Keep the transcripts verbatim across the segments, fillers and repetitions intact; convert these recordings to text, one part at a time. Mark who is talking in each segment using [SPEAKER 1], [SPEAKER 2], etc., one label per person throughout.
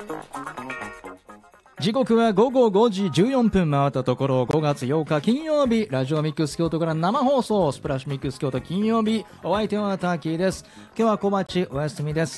[SPEAKER 1] 時刻は午後ごじじゅうよんぷん回ったところ、ごがつようか金曜日、ラジオミックス京都から生放送、スプラッシュミックス京都金曜日、お相手はターキーです。今日は小鉢お休みです。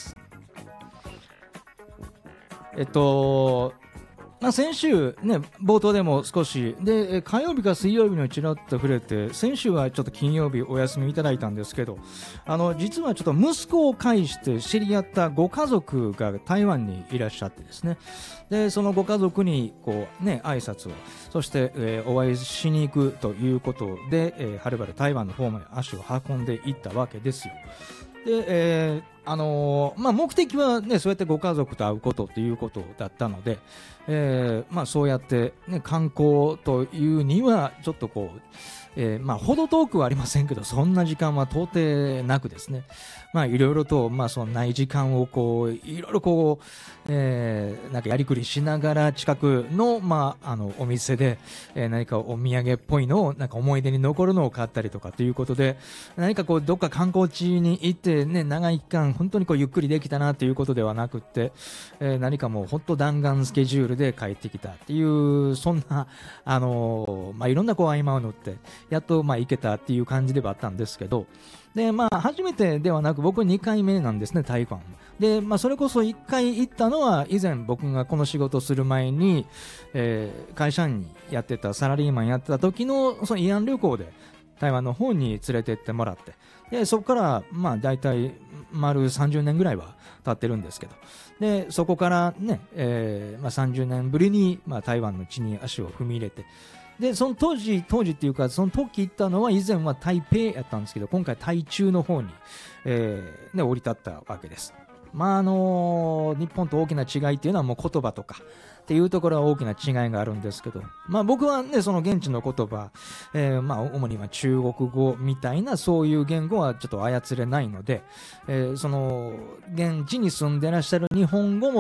[SPEAKER 1] えっとまあ、先週ね、冒頭でも少しで火曜日か水曜日のちらっと触れて、先週はちょっと金曜日お休みいただいたんですけど、あの実はちょっと息子を介して知り合ったご家族が台湾にいらっしゃってですね、でそのご家族にこうね挨拶を、そして、えー、お会いしに行くということで、えー、はるばる台湾の方まで足を運んでいったわけですよ。で、えーあのーまあ、目的は、ね、そうやってご家族と会うことということだったので、えーまあ、そうやって、ね、観光というにはちょっとこう、えーまあ、ほど遠くはありませんけど、そんな時間は到底なくですね、まあ、いろいろと、まあ、そのない時間をこういろいろこう、えー、なんかやりくりしながら近くの、まあ、あのお店で、えー、何かお土産っぽいのをなんか思い出に残るのを買ったりとかということで、何かこうどっか観光地に行って、ね、長い期間本当にこうゆっくりできたなということではなくって、えー、何かもう本当弾丸スケジュールで帰ってきたっていう、そんな、あのーまあ、いろんなこう合間を縫ってやっとまあ行けたっていう感じではあったんですけど、でまあ初めてではなく僕にかいめなんですね、台湾で。まあ、それこそいっかい行ったのは以前僕がこの仕事する前に、えー、会社員やってたサラリーマンやってた時のその慰安旅行で台湾の方に連れてってもらって、でそこからまあ大体丸さんじゅうねんぐらいは経ってるんですけど、でそこからね、えーまあ、さんじゅうねんぶりに、まあ、台湾の地に足を踏み入れて、でその当時当時っていうかその時行ったのは以前は台北やったんですけど、今回台中の方に、えーね、降り立ったわけです。まああのー、日本と大きな違いっていうのはもう言葉とかっていうところは大きな違いがあるんですけど、まあ、僕はねその現地の言葉、えーまあ、主には中国語みたいなそういう言語はちょっと操れないので、えー、その現地に住んでらっしゃる日本語も